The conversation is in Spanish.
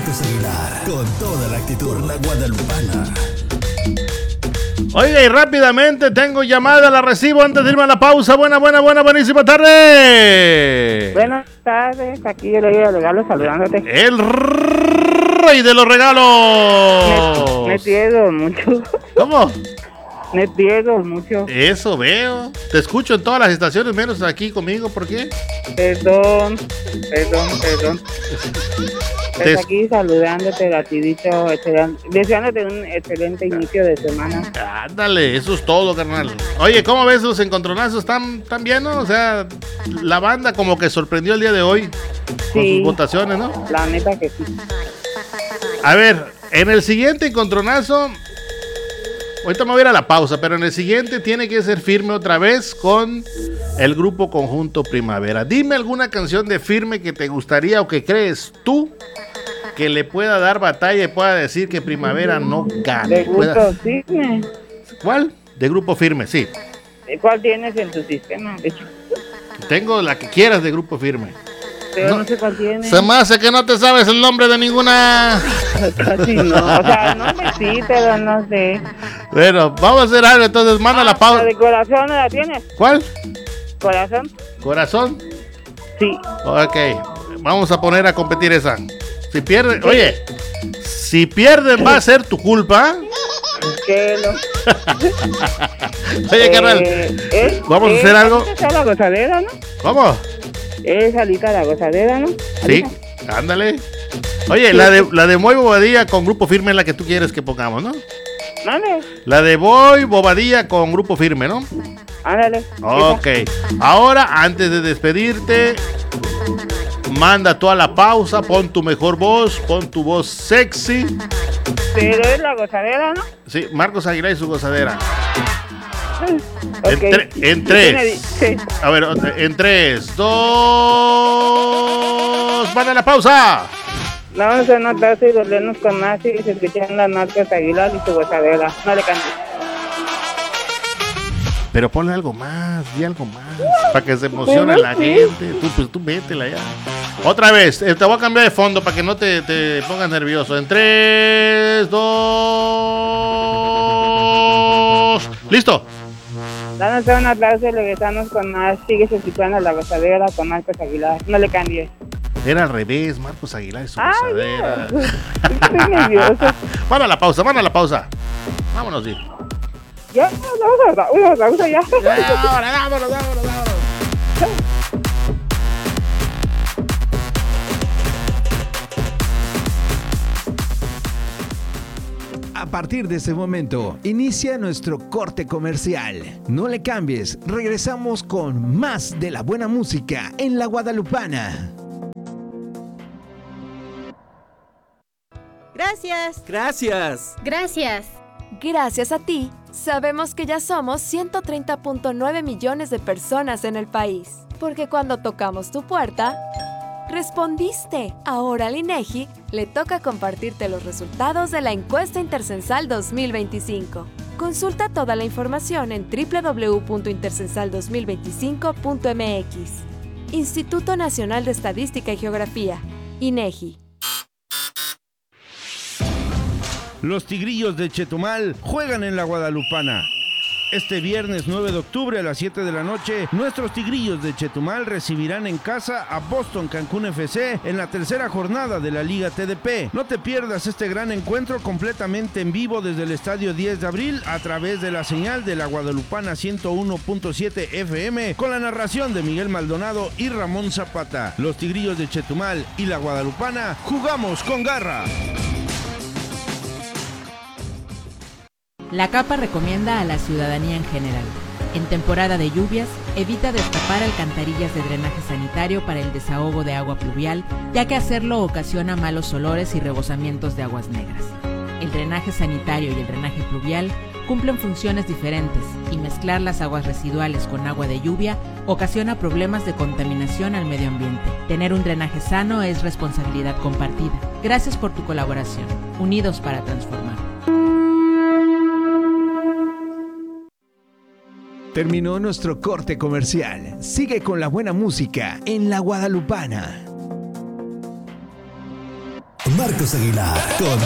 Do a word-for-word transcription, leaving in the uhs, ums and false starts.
Marcos Aguilar, con toda la actitud, por la Guadalupana. Oiga, y rápidamente tengo llamada, la recibo antes de irme a la pausa. Buena, buena, buena, buenísima tarde. Buenas tardes, aquí yo le doy a regalo saludándote. El rey de los regalos. Me, me pierdo mucho. ¿Cómo? Me pierdo mucho. Eso veo. Te escucho en todas las estaciones, menos aquí conmigo. ¿Por qué? Perdón, perdón, perdón. Te... Pues aquí saludándote, gatidito, deseándote un excelente inicio de semana. Ándale, eso es todo, carnal. Oye, ¿cómo ves los encontronazos? ¿Están, están bien, no? O sea, la banda como que sorprendió el día de hoy con Sí, sus votaciones, ¿no? La neta que sí. A ver, en el siguiente encontronazo, ahorita me voy a ir a la pausa, pero en el siguiente tiene que ser Firme otra vez con el grupo Conjunto Primavera. Dime alguna canción de Firme que te gustaría o que crees tú que le pueda dar batalla y pueda decir que Primavera no gane. De gusto Firme. ¿Cuál? De Grupo Firme, sí. ¿Cuál tienes en tu sistema? De hecho, tengo la que quieras de Grupo Firme. pero no, no sé cuál tienes. Se me hace que no te sabes el nombre de ninguna. Casi no, o sea, no me sí, pero no sé. Bueno, vamos a hacer algo, entonces manda ah, la pausa. ¿La de corazón no la tienes? ¿Cuál? ¿Corazón? ¿Corazón? Sí. Ok, vamos a poner a competir esa. Si pierden, sí. Oye, si pierden va a ser tu culpa. Que lo... Oye, eh, carnal, eh, vamos eh, a hacer algo. Esa es la gozadera, ¿no? ¿Cómo? Es Alita la gozadera, ¿no? Sí, ándale. Oye, sí. la de la de Boy Bobadilla con Grupo Firme es la que tú quieres que pongamos, ¿no? Ándale. La de Boy Bobadilla con Grupo Firme, ¿no? Ándale. Ok. Ahora, antes de despedirte, manda tú a la pausa, pon tu mejor voz, pon tu voz sexy. Pero es la gozadera, ¿no? Sí, Marcos Aguilar y su gozadera. Okay. En, tre- en tres. Sí. A ver, en tres, dos. ¡Van a la pausa! Vamos a notarse y dolernos con más y se escuchan las Marcos Aguilar y su gozadera. No le cantes. Pero ponle algo más, di algo más, para que se emocione la gente. Tú, pues tú métela ya. Otra vez, te voy a cambiar de fondo para que no te, te pongas nervioso. En tres, dos. ¡Listo! Danos un aplauso y regresamos con más. Sigues escuchando la gozadera con Marcos Aguilar. No le cambies. Era al revés, Marcos Aguilar y su Ay, gozadera. Dios. Estoy nervioso. Van a la pausa, van a la pausa. Vámonos, sí. Ya, vamos a la pausa ya. Ya, ahora, vámonos, vámonos, vámonos. A partir de ese momento, inicia nuestro corte comercial. No le cambies, regresamos con más de la buena música en La Guadalupana. Gracias. Gracias. Gracias. Gracias a ti, sabemos que ya somos ciento treinta punto nueve millones de personas en el país. Porque cuando tocamos tu puerta, respondiste. Ahora al INEGI le toca compartirte los resultados de la encuesta intercensal dos mil veinticinco. Consulta toda la información en doble u doble u doble u punto intercensal dos mil veinticinco punto m x. Instituto Nacional de Estadística y Geografía, INEGI. Los Tigrillos de Chetumal juegan en la Guadalupana. Este viernes nueve de octubre a las siete de la noche, nuestros Tigrillos de Chetumal recibirán en casa a Boston Cancún F C en la tercera jornada de la Liga T D P. No te pierdas este gran encuentro completamente en vivo desde el Estadio diez de abril a través de la señal de la Guadalupana ciento uno punto siete F M con la narración de Miguel Maldonado y Ramón Zapata. Los Tigrillos de Chetumal y la Guadalupana jugamos con garra. La CAPA recomienda a la ciudadanía en general, en temporada de lluvias, evita destapar alcantarillas de drenaje sanitario para el desahogo de agua pluvial, ya que hacerlo ocasiona malos olores y rebosamientos de aguas negras. El drenaje sanitario y el drenaje pluvial cumplen funciones diferentes y mezclar las aguas residuales con agua de lluvia ocasiona problemas de contaminación al medio ambiente. Tener un drenaje sano es responsabilidad compartida. Gracias por tu colaboración. Unidos para transformar. Terminó nuestro corte comercial. Sigue con la buena música en La Guadalupana. Marcos Aguilar con